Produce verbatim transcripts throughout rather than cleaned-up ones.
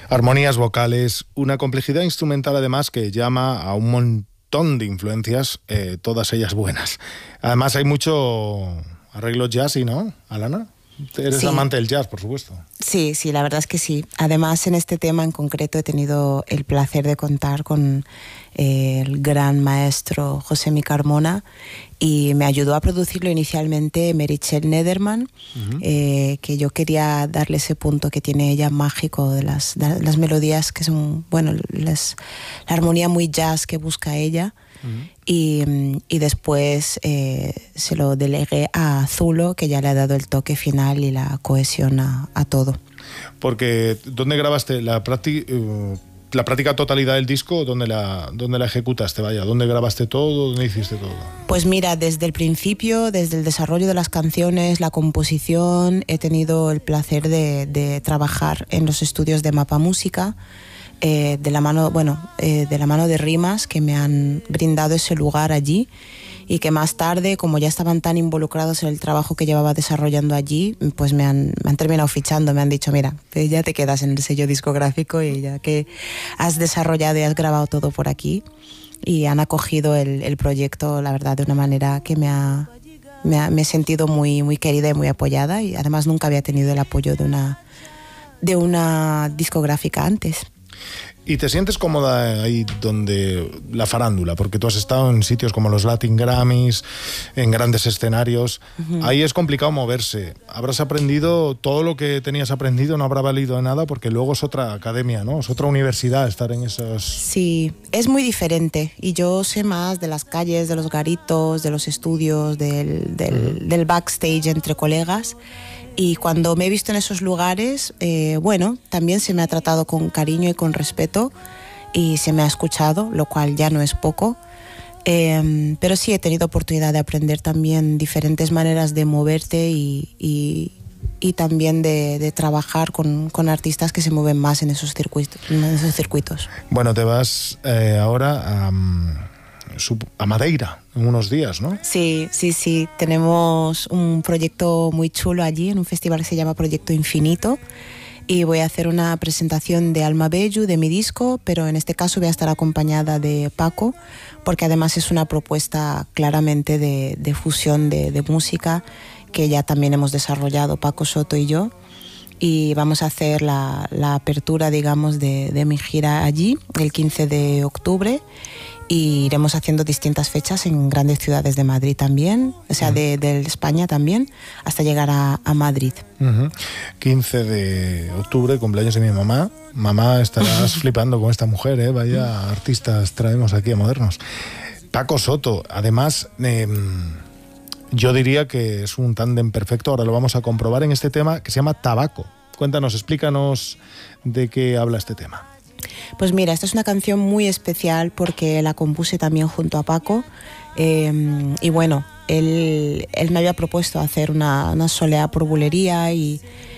Armonías vocales, una complejidad instrumental además que llama a un montón de influencias, eh, todas ellas buenas. Además hay mucho arreglo jazzy, ¿no, Alana? Eres sí. amante del jazz, por supuesto. Sí, sí, la verdad es que sí. Además, en este tema en concreto he tenido el placer de contar con eh, el gran maestro José Mi Carmona, y me ayudó a producirlo inicialmente Meritxell Nederman, uh-huh. eh, que yo quería darle ese punto que tiene ella mágico de las, de las melodías que son, bueno, las, la armonía muy jazz que busca ella. Uh-huh. Y, y después eh, se lo delegué a Zulo, que ya le ha dado el toque final y la cohesión a, a todo. Porque, ¿dónde grabaste la práctica, uh, la práctica totalidad del disco? ¿Dónde la, dónde la ejecutaste? Vaya, ¿dónde grabaste todo? ¿Dónde hiciste todo? Pues mira, desde el principio, desde el desarrollo de las canciones, la composición, he tenido el placer de, de trabajar en los estudios de Mapa Música. Eh, de la mano, bueno, eh, de la mano de Rimas, que me han brindado ese lugar allí, y que más tarde, como ya estaban tan involucrados en el trabajo que llevaba desarrollando allí, pues me han, me han terminado fichando, me han dicho, mira, ya te quedas en el sello discográfico y ya que has desarrollado y has grabado todo por aquí, y han acogido el, el proyecto, la verdad, de una manera que me ha, me ha, me he sentido muy, muy querida y muy apoyada, y además nunca había tenido el apoyo de una, de una discográfica antes. ¿Y te sientes cómoda ahí donde la farándula? Porque tú has estado en sitios como los Latin Grammys, en grandes escenarios. Uh-huh. Ahí es complicado moverse. ¿Habrás aprendido todo lo que tenías aprendido? ¿No habrá valido de nada? Porque luego es otra academia, ¿no? Es otra universidad estar en esos... Sí, es muy diferente. Y yo sé más de las calles, de los garitos, de los estudios, del, del, uh-huh. del backstage entre colegas. Y cuando me he visto en esos lugares, eh, bueno, también se me ha tratado con cariño y con respeto, y se me ha escuchado, lo cual ya no es poco. Eh, pero sí he tenido oportunidad de aprender también diferentes maneras de moverte y, y, y también de, de trabajar con, con artistas que se mueven más en esos circuitos. En esos circuitos. Bueno, te vas eh, ahora a... Um... a Madeira en unos días, ¿no? Sí, sí, sí. Tenemos un proyecto muy chulo allí, en un festival que se llama Proyecto Infinito, y voy a hacer una presentación de Alma Bellu, de mi disco, pero en este caso voy a estar acompañada de Paco, porque además es una propuesta claramente de, de fusión de, de música que ya también hemos desarrollado Paco Soto y yo, y vamos a hacer la, la apertura, digamos, de, de mi gira allí el quince de octubre. Y iremos haciendo distintas fechas en grandes ciudades de Madrid también, o sea, uh-huh. de, de España también, hasta llegar a, a Madrid. Uh-huh. quince de octubre, cumpleaños de mi mamá. Mamá, estarás flipando con esta mujer, ¿eh? Vaya artistas traemos aquí a Modernos. Paco Soto, además, eh, yo diría que es un tándem perfecto, ahora lo vamos a comprobar en este tema que se llama Tabaco. Cuéntanos, explícanos de qué habla este tema. Pues mira, esta es una canción muy especial porque la compuse también junto a Paco, eh, y bueno, él, él me había propuesto hacer una, una soleá por bulería, y,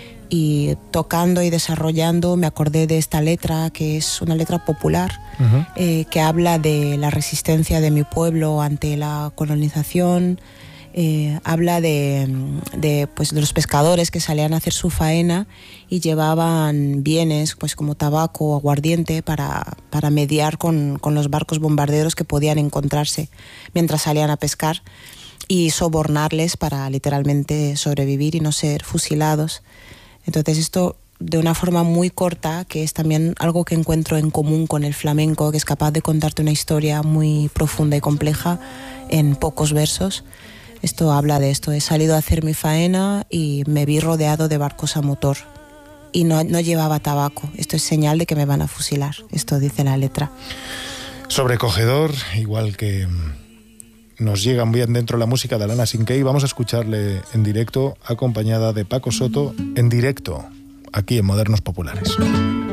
y tocando y desarrollando me acordé de esta letra, que es una letra popular, uh-huh. eh, que habla de la resistencia de mi pueblo ante la colonización. Eh, habla de, de, pues, de los pescadores que salían a hacer su faena y llevaban bienes, pues, como tabaco o aguardiente para, para mediar con, con los barcos bombarderos que podían encontrarse mientras salían a pescar, y sobornarles para literalmente sobrevivir y no ser fusilados. Entonces esto, de una forma muy corta, que es también algo que encuentro en común con el flamenco, que es capaz de contarte una historia muy profunda y compleja en pocos versos. Esto habla de esto: he salido a hacer mi faena y me vi rodeado de barcos a motor y no, no llevaba tabaco. Esto es señal de que me van a fusilar. Esto dice la letra. Sobrecogedor, igual que nos llega muy dentro la música de Alana Sinkey. Vamos a escucharle en directo, acompañada de Paco Soto, en directo, aquí en Modernos Populares.